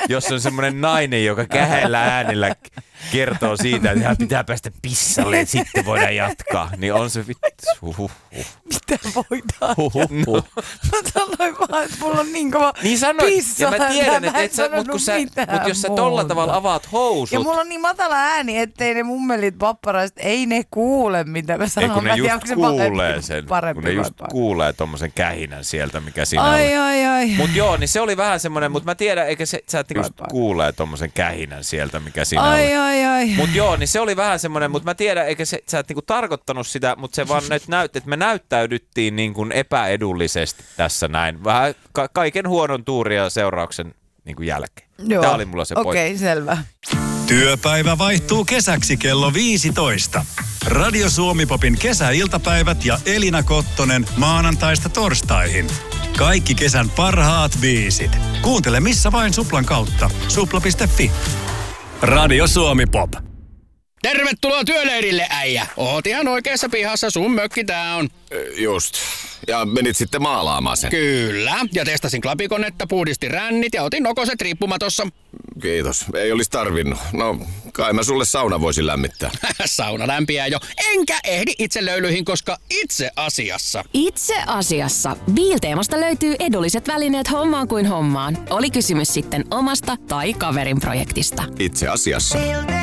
jos on semmoinen nainen, joka kähellä äänellä kertoo siitä, että pitää päästä pissalle, että sitten voidaan jatkaa, niin on se vittu. Mitä voidaan jatkaa? Mä sanoin vaan, että mulla on niin kova niin sanoin, pissa. ja mä tiedän, että mutta jos sä tolla tavalla avaat housut. Ja mulla on niin matala ääni, ettei ne mummelit papparaiset, ei ne kuule, mitä mä sanon. Ei, kun ne just kuulee sen, kun ne just kuulee tommosen kähinän sieltä, mikä siinä on. Ai. Mut joo, niin se oli vähän semmonen, mut mä tiedän, eikä sä et just kuulee tommosen kähinän sieltä, mikä siinä on. Ai. Mut joo, niin se oli vähän semmonen, mut mä tiedän, eikä sä et niinku tarkoittanut sitä, mut se vaan nyt näytti, että me näyttäydyttiin niin kuin epäedullisesti tässä näin. Vähän kaiken huonon tuuria seurauksen niin kuin jälkeen. Joo. Tää oli mulla se pointti. Okei, selvä. Työpäivä vaihtuu kesäksi kello 15. Radio Suomi-popin kesäiltapäivät ja Elina Kottonen maanantaista torstaihin. Kaikki kesän parhaat biisit. Kuuntele missä vain Suplan kautta. Supla.fi. Radio Suomi-pop. Tervetuloa työleirille, äijä. Oot ihan oikeassa pihassa, sun mökki tää on. Just. Ja menit sitten maalaamaan sen. Kyllä. Ja testasin klapikonetta, puhdistin rännit ja otin nokoset riippumatossa. Kiitos. Ei olisi tarvinnut. No, kai mä sulle sauna voisin lämmittää. Sauna lämpiää jo. Enkä ehdi itse löylyihin, koska itse asiassa Biilteemasta löytyy edulliset välineet hommaan kuin hommaan. Oli kysymys sitten omasta tai kaverin projektista. Itse asiassa.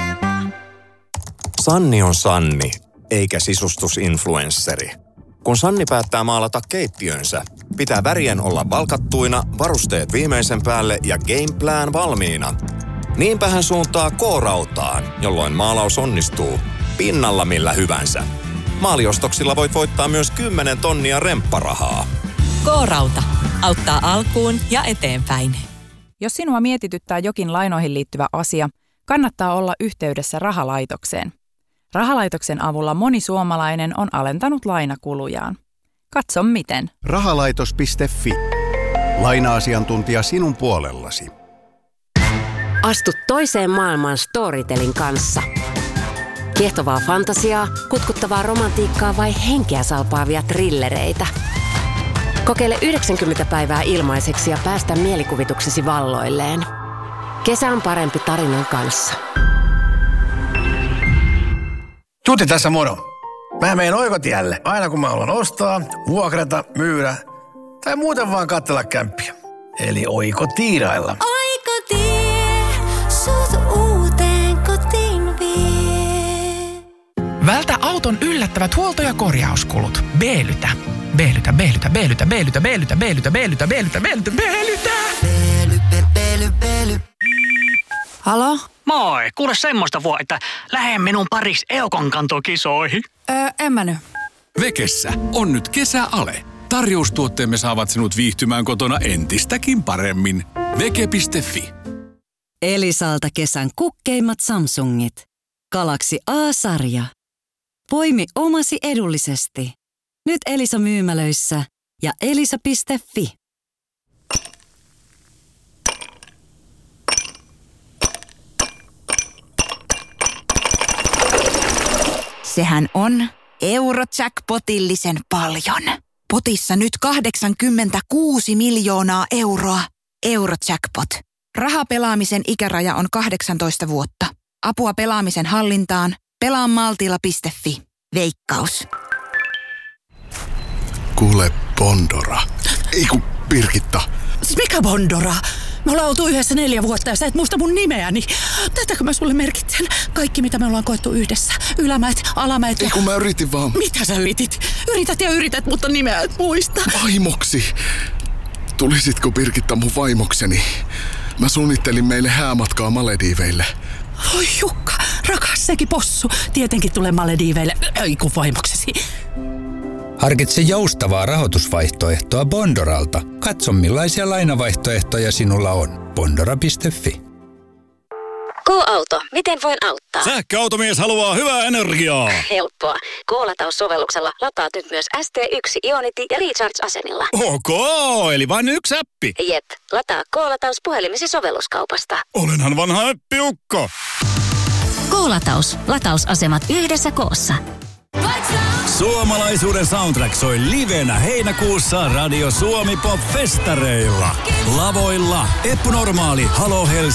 Sanni on Sanni, eikä sisustusinfluensseri. Kun Sanni päättää maalata keittiönsä, pitää värien olla valkattuina, varusteet viimeisen päälle ja gameplan valmiina. Niinpä hän suuntaa K-rautaan, jolloin maalaus onnistuu pinnalla millä hyvänsä. Maaliostoksilla voit voittaa myös 10 tonnia rempparahaa. K-rauta auttaa alkuun ja eteenpäin. Jos sinua mietityttää jokin lainoihin liittyvä asia, kannattaa olla yhteydessä Rahalaitokseen. Rahalaitoksen avulla moni suomalainen on alentanut lainakulujaan. Katso miten. Rahalaitos.fi. Laina-asiantuntija sinun puolellasi. Astu toiseen maailmaan Storytelin kanssa. Kiehtovaa fantasiaa, kutkuttavaa romantiikkaa vai henkeä salpaavia thrillereitä. Kokeile 90 päivää ilmaiseksi ja päästä mielikuvituksesi valloilleen. Kesä on parempi tarinan kanssa. Tuuti tässä moro. Mä menen oikotielle aina kun mä haluan ostaa, vuokrata, myydä tai muuten vaan katsella kämppiä. Eli Oikotiirailla. Oikotie, sut uuteen kotiin vie. Vältä auton yllättävät huolto- ja korjauskulut. Beelytä. Halo? Moi, kuule semmoista että lähde minun pariksi Eukon kantokisoihin. En mä nyt. Vekessä on nyt kesäale. Tarjoustuotteemme saavat sinut viihtymään kotona entistäkin paremmin. Veke.fi. Elisalta kesän kukkeimmat Samsungit. Galaxy A-sarja. Poimi omasi edullisesti. Nyt Elisa myymälöissä ja elisa.fi. Sehän on Eurojackpotillisen paljon. Potissa nyt 86 miljoonaa euroa. Eurojackpot. Rahapelaamisen ikäraja on 18 vuotta. Apua pelaamisen hallintaan. Pelaamaltilla.fi. Veikkaus. Kuule, Bondora. Ei kun Birgitta. Mikä Bondora? Me ollaan oltu yhdessä 4 vuotta ja sä et muista mun nimeäni. Tätäkö mä sulle merkitsen? Kaikki mitä me ollaan koettu yhdessä. Ylämäet, alamäet. Ei kun mä yritin vaan. Mitä sä yritit? Yrität, mutta nimeä et muista. Vaimoksi. Tulisitko Birgitta mun vaimokseni? Mä suunnittelin meille häämatkaa Malediiveille. Oi Jukka, rakas sekin possu. Tietenkin tulee Malediiveille. Ei kun vaimoksesi. Harkitse joustavaa rahoitusvaihtoehtoa Bondoralta. Katso millaisia lainavaihtoehtoja sinulla on. Bondora.fi. K-auto, miten voin auttaa? Sähköautomies haluaa hyvää energiaa. Helppoa. K-lataussovelluksella lataat nyt myös ST1 Ionity ja Recharge-asemilla. Ok, eli vain yksi appi. Jep, lataa K-lataus puhelimesi sovelluskaupasta. Olenhan vanha äppiukko. K-lataus. Latausasemat yhdessä koossa. Suomalaisuuden soundtrack soi livenä heinäkuussa Radio Suomi Pop -festareilla. Lavoilla Eppu Normaali, Halo Helsinki.